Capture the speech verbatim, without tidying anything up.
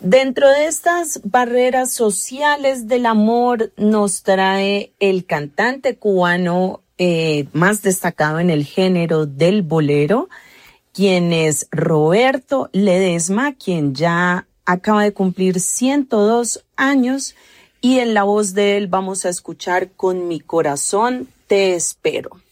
Dentro de estas barreras sociales del amor nos trae el cantante cubano eh, más destacado en el género del bolero, quien es Roberto Ledesma, quien ya acaba de cumplir ciento dos años, y en la voz de él vamos a escuchar Con mi corazón te espero.